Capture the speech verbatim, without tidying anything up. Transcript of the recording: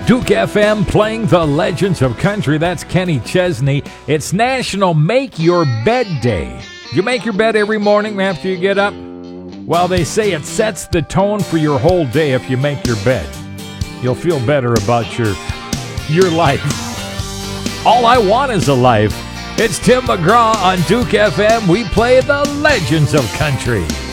Duke F M playing the Legends of Country. That's Kenny Chesney. It's National Make Your Bed Day. You make your bed every morning after you get up? Well, they say it sets the tone for your whole day if you make your bed. You'll feel better about your, your life. All I want is a life. It's Tim McGraw on Duke F M. We play the Legends of Country.